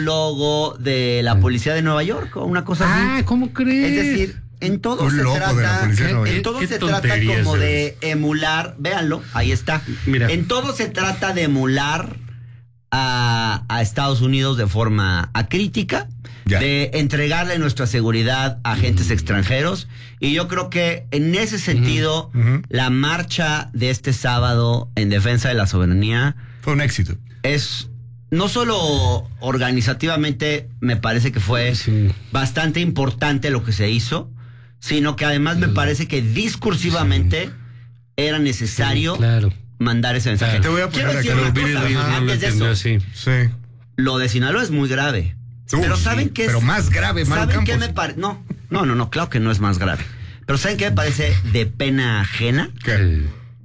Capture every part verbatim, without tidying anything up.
logo de la policía de Nueva York o una cosa así. Ah, ¿cómo crees? Es decir, en todo Un se logo de la trata, policía de Nueva en York. todo ¿Qué se trata tonterías como es? de emular, véanlo, ahí está. Mira. En todo se trata de emular a, a Estados Unidos de forma acrítica, Ya. de entregarle nuestra seguridad a agentes extranjeros, y yo creo que en ese sentido Ujú. la marcha de este sábado en defensa de la soberanía Fue un éxito. es no solo organizativamente, me parece que fue Sí. bastante importante lo que se hizo, sino que además me parece que discursivamente era necesario Claro. mandar ese mensaje. Claro. Te voy a Quiero poner decir acá. una Pero Billy cosa, Ríos no lo antes de entendió eso, así. Sí. lo de Sinaloa es muy grave. Uy, pero sí, ¿saben qué es? pero más grave, Maru ¿Saben qué Campos. me parece? No, no, no, no, claro que no es más grave. Pero ¿saben qué me parece de pena ajena? ¿Qué? Eh,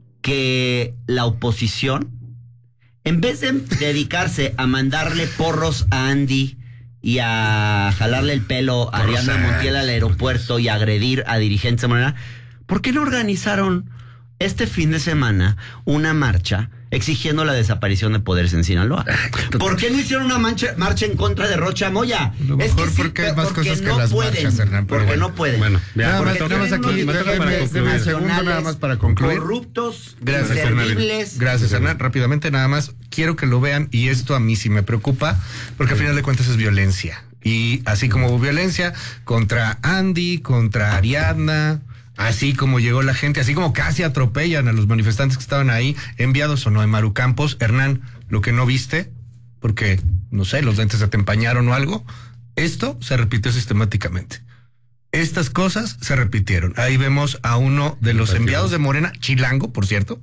Que la oposición, en vez de dedicarse a mandarle porros a Andy y a jalarle el pelo a Porros Ariadna a- Montiel al aeropuerto y a agredir a dirigentes de manera, ¿por qué no organizaron este fin de semana una marcha exigiendo la desaparición de poderes en Sinaloa? ¿Por qué no hicieron una mancha- marcha en contra de Rocha Moya? A lo mejor porque hay más porque cosas que no las pueden, marchas, Hernán, pero porque bueno. no pueden. Bueno, ya, Nada porque más, toca- nada más tienen aquí, unos me toca para dirigentes deme un concluir. segundo nada más para concluir. Corruptos, Gracias, Hernán. inservibles. Gracias, Hernán. Rápidamente, nada más, quiero que lo vean, y esto a mí sí me preocupa, porque al final de cuentas es violencia. Y así como hubo violencia contra Andy, contra Ariadna, así como llegó la gente, así como casi atropellan a los manifestantes que estaban ahí, enviados o no de Maru Campos. Hernán, lo que no viste, porque, no sé, los lentes se te empañaron o algo, esto se repitió sistemáticamente. Estas cosas se repitieron. Ahí vemos a uno de los enviados de Morena, chilango, por cierto.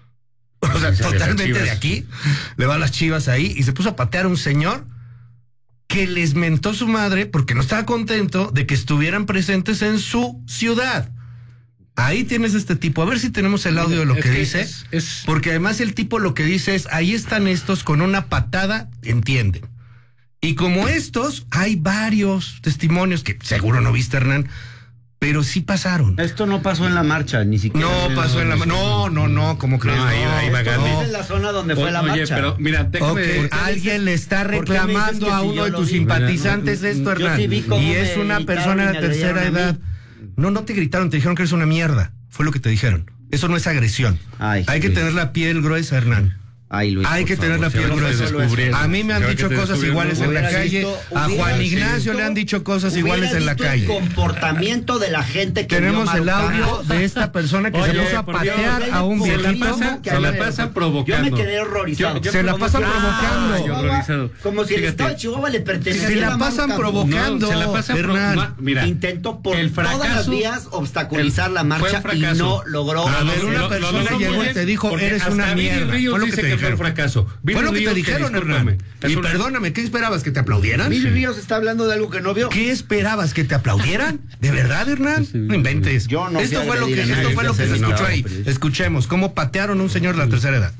O sea, Sí, las totalmente Chivas. de aquí. Le va a las Chivas ahí y se puso a patear a un señor que les mentó su madre porque no estaba contento de que estuvieran presentes en su ciudad. Ahí tienes este tipo. A ver si tenemos el audio de lo Es que, que dice. es- es- Porque además el tipo lo que dice es, ahí están estos con una patada, entienden. Y como estos, hay varios testimonios que seguro no viste, Hernán, pero sí pasaron. Esto no pasó en la marcha, ni siquiera. No pasó en la... No, no, no, ¿cómo crees? ahí va, ahí va Esto Gandhi. no es en la zona donde fue la Oye, marcha. pero mira, déjame... Ok, qué alguien le está por qué me dices reclamando que a si uno yo de lo tus vi? simpatizantes Mira, no, esto, yo Hernán. sí vi cómo Y me es una gritaron persona y de me tercera agredieron a edad. mí. No, no te gritaron, te dijeron que eres una mierda. Fue lo que te dijeron. Eso no es agresión. Ay, Hay que Luis. tener la piel gruesa, Hernán. Ay, Luis, Hay por que tener favor, la si piel ahora gruesa. solo eso. A mí me han Creo que dicho te cosas descubrieron, iguales en la hubiera calle. visto- A hubiera Juan visto- Ignacio le han dicho cosas Hubiera iguales en la visto calle. El comportamiento de la gente que Tenemos vio el Maru audio Campos. de esta persona que se Oye, puso a por Dios, patear a un Se la viejito. pasa- que se la había- pasan provocando. Yo me quedé horrorizado. Yo- yo- Se la Como pasan si- provocando. Ah, Ay, horrorizado. Como si el Fíjate. Estado de Chihuahua le perteneciera Se la a Maru pasan Campos. provocando. No, se la pasan pro- Hernán. ma- mira, Intentó por el todas las fracaso- vías obstaculizar el- la fue marcha un fracaso. y no logró. A ver, Lo- una lo- persona lo logró llegó muy y bien, te dijo, porque eres hasta una Billy mierda. Ríos Fue lo que dice te que fue dijeron. un fracaso. Billy Fue lo que te Ríos, dijeron, discúlpame, Hernán. es Y una- perdóname, ¿qué esperabas? ¿Que te aplaudieran? Billy Ríos está hablando de algo que no vio. ¿Qué esperabas? ¿Que te aplaudieran? ¿De verdad, Hernán? No inventes. Yo no esto fui a fue lo que, agredir a esto nadie, fue lo que ya se se escuchó notaba, ahí. periodista. Escuchemos cómo patearon a un señor de la tercera edad.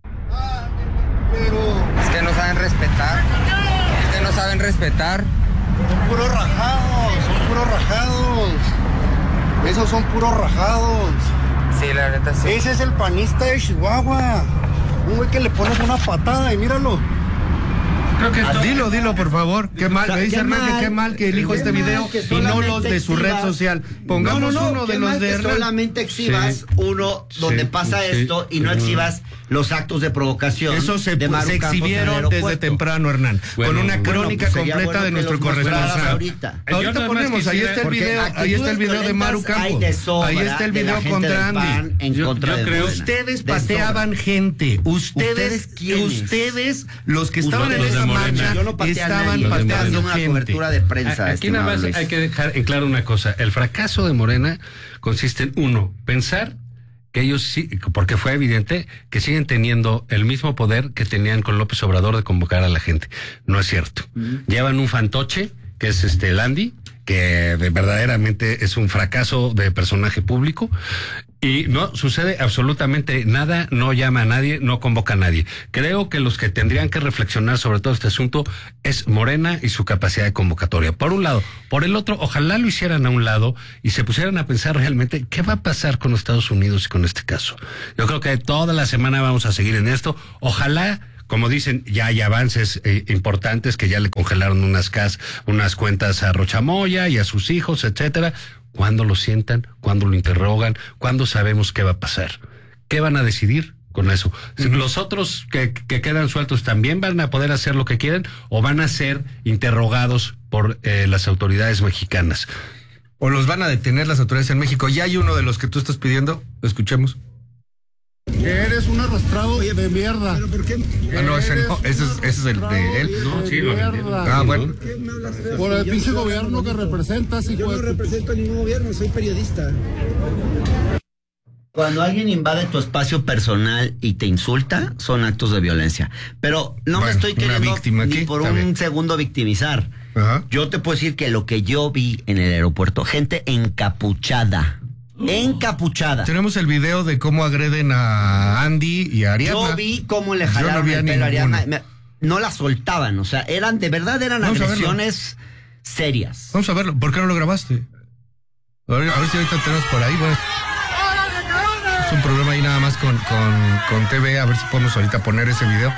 Es que no saben respetar. Es que no saben respetar. Son puros rajados, son puros rajados. Esos son puros rajados. Sí, la neta sí. Ese es el panista de Chihuahua. Un güey que le pones una patada y míralo. Creo que dilo, dilo, por favor. Qué mal, O sea, me dice qué Hernán que mal, qué mal que elijo qué este mal video que y no los solamente de su red exhibas- social. Pongamos No, no, no, uno de qué los mal de que Hernán. solamente exhibas Sí. uno donde Sí, pasa sí, esto y no sí. exhibas los actos de provocación. Eso se, de Maru se Campos en el exhibieron desde aeropuerto. temprano, Hernán, Bueno, con una bueno, crónica pues sería completa bueno de que nuestro los mostraras corresponsal. ahorita. Yo Ahorita nada más ponemos, ahí quisiera- está el Porque video, ahí está el actitudes video de Maru violentas hay Campos. de sobra Ahí está el de la video gente contra del Andy. PAN en Yo- contra yo de creo- Morena. Ustedes De pateaban gente. Ustedes, ¿Ustedes quiénes? ustedes, los que estaban en Los de esa Morena. marcha, Yo no pateé a estaban nadie, los de pateando haciendo una gente. cobertura de prensa. Aquí estimado nada más Luis. hay que dejar en claro una cosa. El fracaso de Morena consiste en, uno, pensar que ellos sí, porque fue evidente que siguen teniendo el mismo poder que tenían con López Obrador de convocar a la gente. No es cierto. Llevan un fantoche, que es este el Andy, que de verdaderamente es un fracaso de personaje público. Y no sucede absolutamente nada, no llama a nadie, no convoca a nadie. Creo que los que tendrían que reflexionar sobre todo este asunto es Morena y su capacidad de convocatoria. Por un lado. Por el otro, ojalá lo hicieran a un lado y se pusieran a pensar realmente qué va a pasar con Estados Unidos y con este caso. Yo creo que toda la semana vamos a seguir en esto. Ojalá como dicen, ya hay avances eh, importantes, que ya le congelaron unas cas, unas cuentas a Rochamoya y a sus hijos, etcétera. ¿Cuándo lo sientan? ¿Cuándo lo interrogan? ¿Cuándo sabemos qué va a pasar? ¿Qué van a decidir con eso? Uh-huh. ¿Los otros que, que quedan sueltos también van a poder hacer lo que quieren o van a ser interrogados por eh, las autoridades mexicanas? ¿O los van a detener las autoridades en México? Ya hay uno de los que tú estás pidiendo. Lo escuchemos. Que eres un arrastrado de mierda. ¿Pero por qué? Ah, no, ese no. Ese es, ese es el de él. No, sí, lo Ah, bueno. Por el pinche gobierno que representas, hijo. Yo no represento ningún gobierno, soy periodista. Cuando alguien invade tu espacio personal y te insulta, son actos de violencia. Pero no bueno, me estoy queriendo víctima ni aquí, por está un bien. segundo victimizar. Ajá. Yo te puedo decir que lo que yo vi en el aeropuerto, gente encapuchada, encapuchada. Tenemos el video de cómo agreden a Andy y a Ariadna. Yo vi cómo le Yo jalaron no vi a el pelo a ninguno. Ariadna. Me- No la soltaban, o sea, eran, de verdad eran Vamos a verlo. agresiones serias. Vamos a verlo. ¿Por qué no lo grabaste? A ver, a ver si ahorita tenemos por ahí. Bueno, es un problema ahí nada más con, con, con T V. A ver si podemos ahorita poner ese video.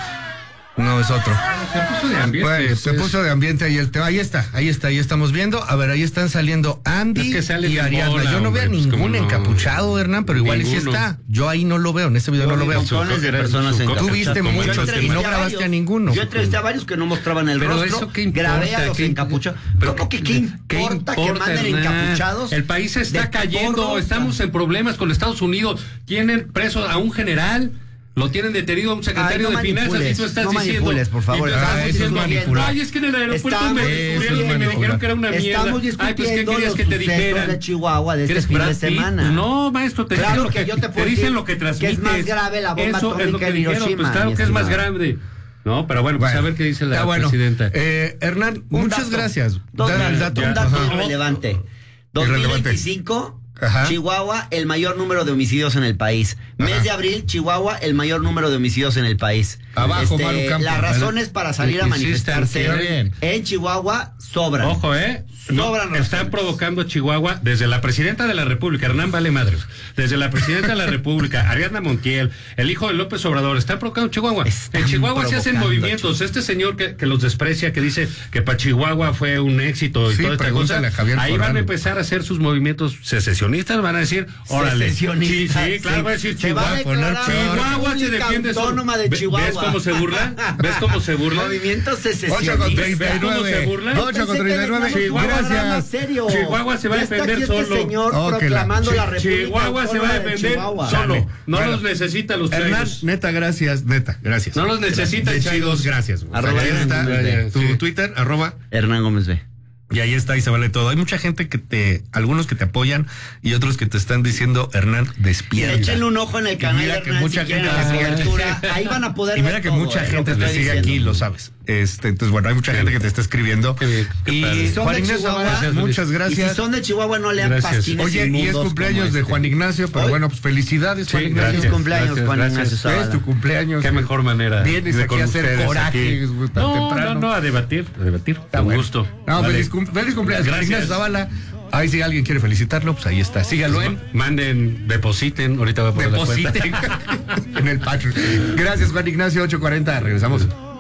No, es otro. Se puso de ambiente. Bueno, se es- puso de ambiente ahí el tema. Ahí está, ahí está, ahí estamos viendo. A ver, ahí están saliendo Andy Es que sale y de Ariadna. bola, Yo no hombre, veo pues, ningún cómo no. encapuchado, Hernán, pero igual y sí Ninguno. está. Yo ahí no lo veo, en ese video no lo veo. Montones de Era personas su- encapuchadas. Tú viste como muchos el y tema. no grabaste a ninguno. Yo entrevisté a varios que no mostraban el Pero rostro. eso qué importa, grabé a los ¿qué- encapuchados. pero ¿Cómo que qué importa, que manden Hernán? encapuchados? El país se está de cayendo, caporros? estamos en problemas con Estados Unidos. Tienen preso a un general. Lo tienen detenido a un secretario Ay, no de finanzas manipules, y tú estás no diciendo. manipules, por favor. y tú estás Ah, eso es diciendo, manipular. ay, es que en el aeropuerto Estamos- me eso es descubrieron y me manipular. dijeron que era una mierda. Estamos Ay, pues ¿qué discutiendo querías los que te sucesos dijeran? de Chihuahua de este ¿Eres fin de Brad Pitt? semana. No, maestro, te Claro dicen lo que yo te puedo dicen decir lo que que es transmites. más grave la bomba Eso es lo atómica que en dijeron, Hiroshima, pues claro mi que es más estimado. grande. No, pero bueno, pues Bueno, a ver qué dice la está bueno. presidenta. Eh, Hernán, Un muchas dato. gracias. Dos Da el datos, dato. un dato Ajá. irrelevante. dos mil veinticinco, Ajá. Chihuahua, el mayor número de homicidios en el país. Mes Ajá. de abril, Chihuahua, el mayor número de homicidios en el país. Abajo, Maru Campos. Las razones para salir a Insisten, manifestarse está bien. en Chihuahua sobran. Ojo, ¿eh? No, Sobran razones. están provocando a Chihuahua desde la presidenta de la República, Hernán Vale Madres, desde la presidenta de la República, Ariadna Montiel, el hijo de López Obrador, están provocando a Chihuahua. Están En Chihuahua se hacen provocando, movimientos. Este señor que, que los desprecia, que dice que para Chihuahua fue un éxito y Sí, toda esta cosa, pregúntale a Javier ahí Corral. van a empezar a hacer sus movimientos secesionistas, van a decir, órale. Sí, Secesionistas, sí, claro, sí. va a decir Se va a Chihuahua. declarar Chihuahua se República defiende solo. Autónoma de Ve- Chihuahua. ¿Ves cómo se burla? ¿Ves cómo se burla? Movimiento ocho con secesionista. treinta y ¿Cómo se nueve. burla? Yo ocho pensé con que treinta y nueve. teníamos un programa Gracias. serio. Chihuahua se va a Ya está defender aquí este solo. señor Oh, que la- proclamando la Chi- República Chihuahua se va a Autónoma de defender Chihuahua. solo. No Bueno. los necesita los Hernán, chairos. neta, gracias, neta, gracias. No los necesita, De chairos. chidos, gracias. güey. Arroba Ahí está Hernán tu Gómez. Twitter, arroba. Hernán Gómez B. Y ahí está, y se vale todo. Hay mucha gente que te, algunos que te apoyan y otros que te están diciendo, Hernán, despierta. Échenle un ojo en el Y canal mira de que Hernán mucha si quieren gente la te sigue. cobertura. Ahí van a poder Y mira ver que todo, mucha eh, gente lo que te estoy sigue diciendo. aquí, lo sabes. Este, entonces, bueno, hay mucha gente que te está escribiendo. Qué bien, qué y padre. Son Juan de Ignacio Chihuahua. Zavala, muchas Y si gracias. son de Chihuahua, no lean Gracias. pastines Oye, y es inmundos cumpleaños como de este. Juan Ignacio, pero Hoy. bueno, pues felicidades, Juan Sí, Ignacio. Feliz cumpleaños, gracias, Juan gracias. Ignacio Zavala. Es tu cumpleaños. Qué mejor manera. Vienes de aquí con a hacer ustedes corajes, aquí. güey, tan No, temprano. no, no, a debatir, a debatir. Está Con bueno. gusto. No, Vale. feliz, cum- feliz cumpleaños, Juan Gracias. Ignacio Zavala. Ahí si alguien quiere felicitarlo, pues ahí está. Sígalo en Manden, depositen, ahorita voy a poner la cuenta. Depositen en el Patreon. Gracias, Juan Ignacio, ocho cuarenta. Regresamos.